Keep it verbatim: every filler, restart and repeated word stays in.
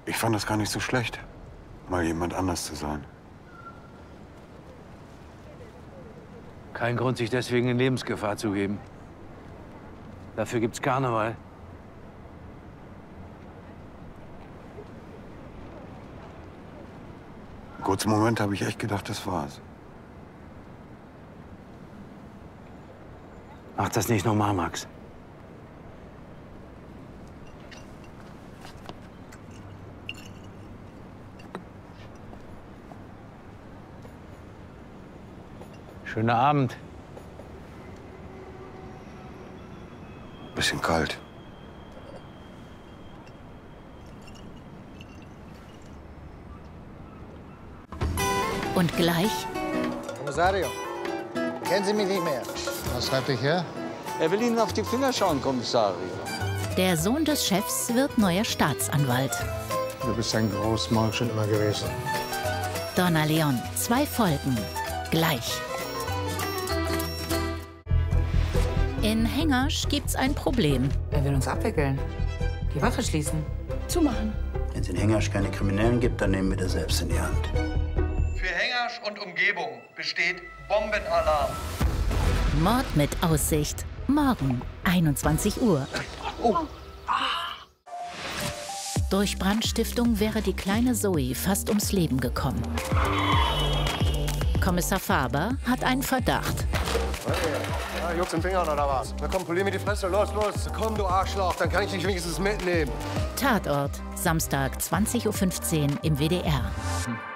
Ich fand das gar nicht so schlecht, mal jemand anders zu sein. Kein Grund, sich deswegen in Lebensgefahr zu geben. Dafür gibt's Karneval. Einen kurzen Moment habe ich echt gedacht, das war's. Mach das nicht nochmal, Max. Schönen Abend. Bisschen kalt. Und gleich Kommissario, kennen Sie mich nicht mehr? Was treibt dich her? Er will Ihnen auf die Finger schauen, Kommissario. der Sohn des Chefs wird neuer Staatsanwalt. Du bist ein Großmaul schon immer gewesen. Donna Leon, zwei Folgen. Gleich. In Hengersch gibt's ein Problem. Er will uns abwickeln. Die Wache schließen. Zumachen. Wenn es in Hengersch keine Kriminellen gibt, dann nehmen wir das selbst in die Hand. Für Hengersch und Umgebung besteht Bombenalarm. Mord mit Aussicht. Morgen, einundzwanzig Uhr. Oh. Durch Brandstiftung wäre die kleine Zoe fast ums Leben gekommen. Kommissar Faber hat einen Verdacht. Ja, juckt's im Finger oder was? Na komm, polier mir die Fresse. Los, los. Komm, du Arschloch. Dann kann ich dich wenigstens mitnehmen. Tatort, Samstag, zwanzig Uhr fünfzehn im W D R.